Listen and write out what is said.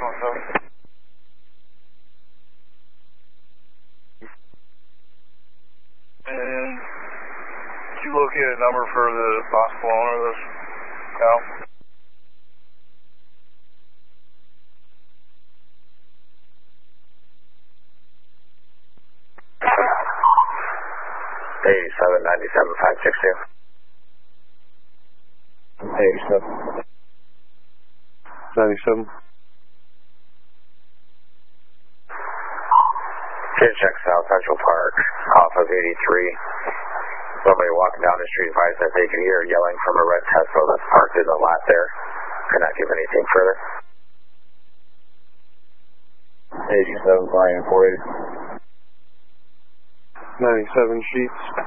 And did you locate a number for the possible owner of this cow? 87, 97. 10 check South Central Park, off of 83. Somebody walking down the street advised that they could hear yelling from a red Tesla that's parked in the lot there. Could not give anything further. 87, Brian 480. 97 Sheets.